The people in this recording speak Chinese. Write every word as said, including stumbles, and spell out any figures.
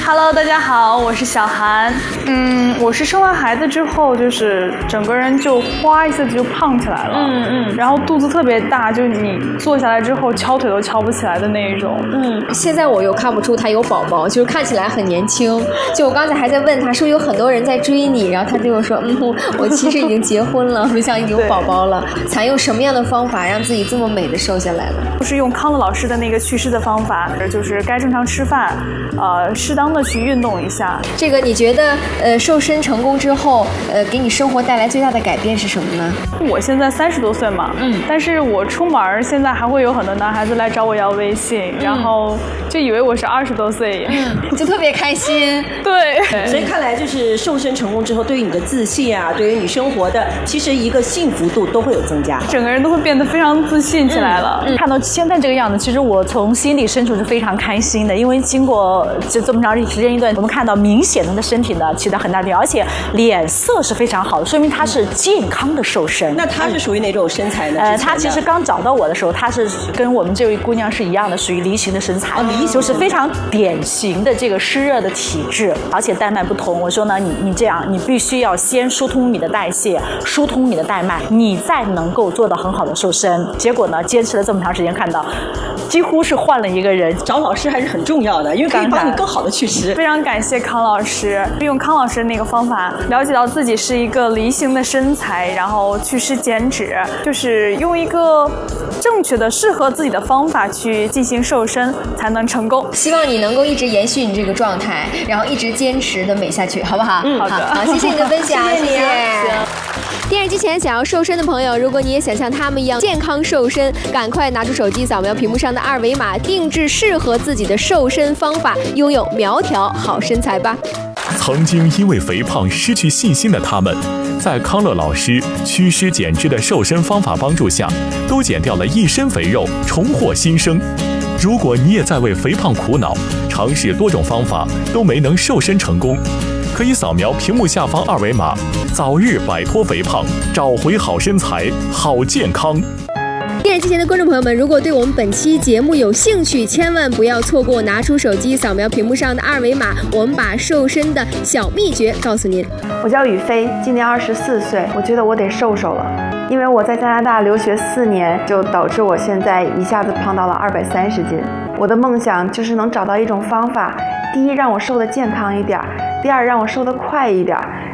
Hello， 大家好，我是小韩。嗯，我是生完孩子之后，就是整个人就哗一下子就胖起来了。嗯嗯。然后肚子特别大，就是你坐下来之后敲腿都敲不起来的那一种。 嗯。现在我又看不出他有宝宝，就是看起来很年轻。就我刚才还在问他说有很多人在追你，然后他就又说嗯，我其实已经结婚了，没想有宝宝了。采用什么样的方法让自己这么美的瘦下来呢？ 就是用康乐老师的那个祛湿的方法，就是该正常吃饭，呃，适当的去运动一下。 这个你觉得呃瘦身成功之后，呃给你生活带来最大的改变是什么呢？ 我现在三十多岁嘛，嗯，但是我出门现在还会有很多男孩子来找我要微信，嗯、然后就以为我是二十多岁， 嗯，就特别开心。 对， 所以看来就是瘦身成功之后，对于你的自信啊，对于你生活的其实一个幸福度都会有增加， 整个人都会变得非常自信起来了。 嗯嗯、看到现在这个样子，其实我从心里深处是非常开心的，因为经过就这么长时间一段，我们看到明显的身体呢起到很大的，而且脸色是非常好的，说明他是健康的瘦身。 那他是属于哪种身材呢？ 呃，他其实刚找到我的时候，他是跟我们这位姑娘是一样的，属于梨形的身材，哦、就是非常典型的这个湿热的体质，而且带脉不通。我说呢，你你这样，你必须要先疏通你的代谢，疏通你的带脉，你再能够做到很好的瘦身。结果呢，坚持了这么长时间，看到几乎是换了一个人。 找老师还是很重要的，因为可以帮你更好的去吃。 非常感谢康老师，用康老师那个方法，了解到自己是一个梨形的身材，然后祛湿减脂，就是用一个正确的、适合自己的方法去进行瘦身，才能成功。 希望你能够一直延续你这个状态，然后一直坚持的美下去，好不好？ 嗯，好的。 好，谢谢你的分享， 谢谢你、啊。 电视机前想要瘦身的朋友，如果你也想像他们一样健康瘦身，赶快拿出手机扫描屏幕上的二维码，定制适合自己的瘦身方法，拥有苗条好身材吧。 曾经因为肥胖失去信心的他们，在康乐老师祛湿减脂的瘦身方法帮助下，都减掉了一身肥肉，重获新生。如果你也在为肥胖苦恼，尝试多种方法都没能瘦身成功，可以扫描屏幕下方二维码，早日摆脱肥胖，找回好身材、好健康。 电视机前的观众朋友们，如果对我们本期节目有兴趣，千万不要错过，拿出手机扫描屏幕上的二维码，我们把瘦身的小秘诀告诉您。 我叫雨飞，今年二十四岁，我觉得我得瘦瘦了，因为我在加拿大留学四年，就导致我现在一下子胖到了二百三十斤。我的梦想就是能找到一种方法，第一让我瘦得健康一点，第二让我瘦得快一点，